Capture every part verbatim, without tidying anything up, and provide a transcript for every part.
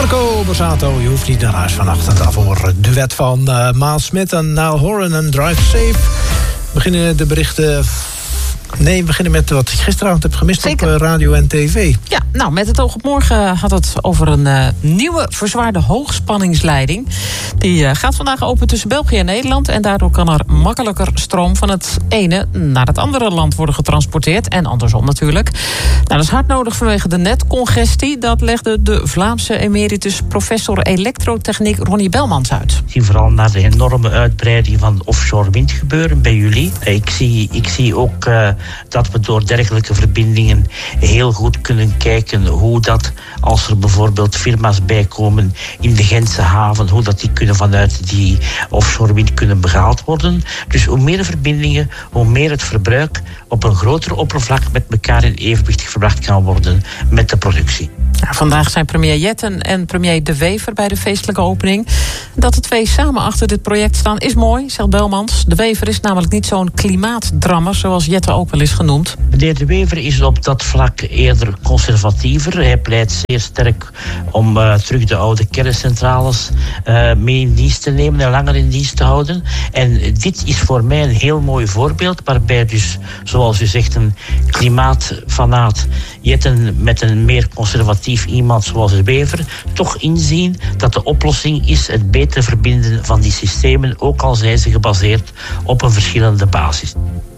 Marco Borsato, je hoeft niet naar huis vannacht. En daarvoor het duet van uh, Miles Smith en Niall Horan en Drive Safe. We beginnen de berichten... Nee, we beginnen met wat ik gisteravond heb gemist. Zeker. Op radio en tv. Ja, nou, met het oog op morgen had het over een uh, nieuwe verzwaarde hoogspanningsleiding. Die uh, gaat vandaag open tussen België en Nederland. En daardoor kan er makkelijker stroom van het ene naar het andere land worden getransporteerd. En andersom natuurlijk. Nou, dat is hard nodig vanwege de netcongestie. Dat legde de Vlaamse emeritus professor elektrotechniek Ronnie Belmans uit. Ik zie vooral naar de enorme uitbreiding van offshore wind gebeuren bij jullie. Ik zie, ik zie ook... Uh, dat we door dergelijke verbindingen heel goed kunnen kijken hoe dat, als er bijvoorbeeld firma's bijkomen in de Gentse haven, hoe dat die kunnen vanuit die offshore wind kunnen behaald worden. Dus hoe meer verbindingen, hoe meer het verbruik op een groter oppervlak met elkaar in evenwicht gebracht kan worden met de productie. Ja, vandaag zijn premier Jetten en premier De Wever bij de feestelijke opening. Dat de twee samen achter dit project staan is mooi, zegt Belmans. De Wever is namelijk niet zo'n klimaatdrammer, zoals Jetten ook wel is genoemd. Meneer De Wever is op dat vlak eerder conservatiever. Hij pleit zeer sterk om uh, terug de oude kerncentrales uh, mee in dienst te nemen en langer in dienst te houden. En dit is voor mij een heel mooi voorbeeld, waarbij dus, zoals u zegt, een klimaatfanaat Jetten met een meer conservatief iemand zoals De Wever toch inzien dat de oplossing is het beter verbinden van die systemen, ook al zijn ze gebaseerd op een verschillende basis.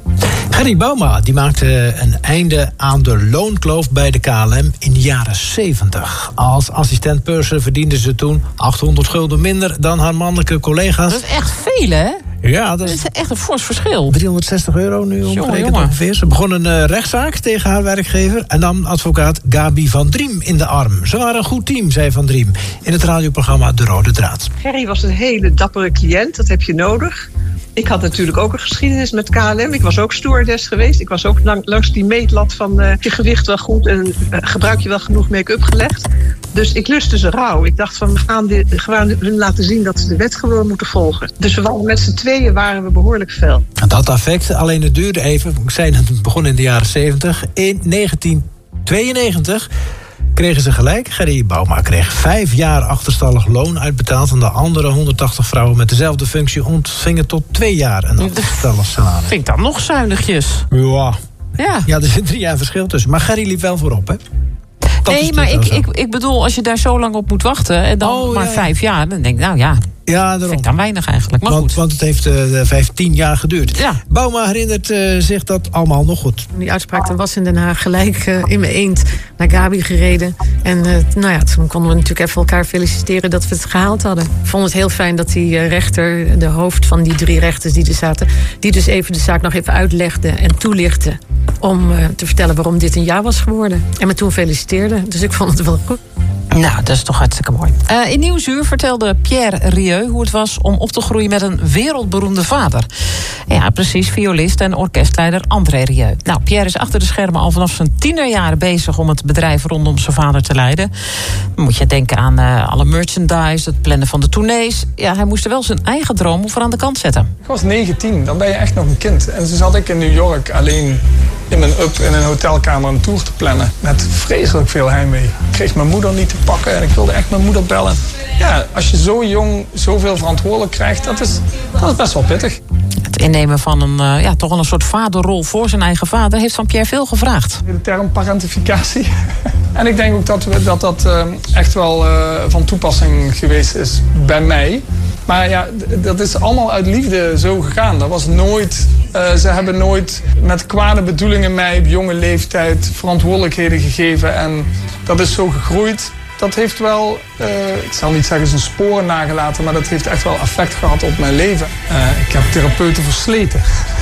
Gerry Bouma die maakte een einde aan de loonkloof bij de K L M in de jaren zeventig. Als assistent purser verdiende ze toen achthonderd gulden minder dan haar mannelijke collega's. Dat is echt veel, hè? Ja, dat is, dat is echt een fors verschil. driehonderdzestig euro nu omgerekend ongeveer. Ze begon een uh, rechtszaak tegen haar werkgever en nam advocaat Gabi van Driem in de arm. Ze waren een goed team, zei Van Driem in het radioprogramma De Rode Draad. Gerry was een hele dappere cliënt, dat heb je nodig. Ik had natuurlijk ook een geschiedenis met K L M. Ik was ook stewardess geweest. Ik was ook lang, langs die meetlat van uh, je gewicht wel goed en uh, gebruik je wel genoeg make-up gelegd. Dus ik lustte ze rauw. Ik dacht van we gaan dit, gewoon hun laten zien dat ze de wet gewoon moeten volgen. Dus we waren met z'n tweeën waren we behoorlijk fel. Dat had effect, alleen het duurde even. Ik zei het begon in de jaren zeventig. In negentien tweeënnegentig kregen ze gelijk. Gerry Bouma kreeg vijf jaar achterstallig loon uitbetaald en de andere honderdtachtig vrouwen met dezelfde functie ontvingen tot twee jaar een achterstallig salaris. Vind ik dan nog zuinigjes. Ja. Ja. Ja, er zit drie jaar verschil tussen. Maar Gerry liep wel voorop, hè? Dat nee, maar ik, ik, ik bedoel, als je daar zo lang op moet wachten en dan oh, maar ja, vijf jaar, dan denk ik, nou ja, ja daarom. vind ik dan weinig eigenlijk. Maar want, goed. want het heeft uh, vijftien jaar geduurd. Ja. Bouma herinnert uh, zich dat allemaal nog goed. Die uitspraak dan was in Den Haag gelijk uh, in mijn eend naar Gabi gereden. En uh, nou ja, toen konden we natuurlijk even elkaar feliciteren dat we het gehaald hadden. Ik vond het heel fijn dat die uh, rechter, de hoofd van die drie rechters die er zaten, die dus even de zaak nog even uitlegde en toelichtte om uh, te vertellen waarom dit een ja was geworden. En me toen feliciteerde. Dus ik vond het wel goed. Nou, dat is toch hartstikke mooi. Uh, in Nieuwsuur vertelde Pierre Rieu hoe het was om op te groeien met een wereldberoemde vader. Ja, precies, violist en orkestleider André Rieu. Nou, Pierre is achter de schermen al vanaf zijn tienerjaren bezig om het bedrijf rondom zijn vader te leiden. Dan moet je denken aan uh, alle merchandise, het plannen van de tournees. Ja, hij moest er wel zijn eigen droom voor aan de kant zetten. Ik was negentien, dan ben je echt nog een kind. En toen zat ik in New York alleen in mijn up in een hotelkamer een tour te plannen. Met vreselijk veel heimwee. Ik kreeg mijn moeder niet te pakken en ik wilde echt mijn moeder bellen. Ja, als je zo jong zoveel verantwoordelijk krijgt, dat is, dat is best wel pittig. Het innemen van een, uh, ja, toch wel een soort vaderrol voor zijn eigen vader heeft van Pierre veel gevraagd. De term parentificatie. En ik denk ook dat we, dat, dat uh, echt wel uh, van toepassing geweest is bij mij. Maar ja, dat is allemaal uit liefde zo gegaan. Dat was nooit, uh, ze hebben nooit met kwade bedoelingen mij op jonge leeftijd verantwoordelijkheden gegeven. En dat is zo gegroeid. Dat heeft wel, uh, ik zal niet zeggen zijn sporen nagelaten, maar dat heeft echt wel effect gehad op mijn leven. Uh, ik heb therapeuten versleten.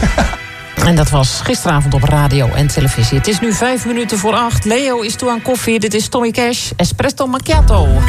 En dat was gisteravond op radio en televisie. Het is nu vijf minuten voor acht. Leo is toe aan koffie. Dit is Tommy Cash, Espresso Macchiato.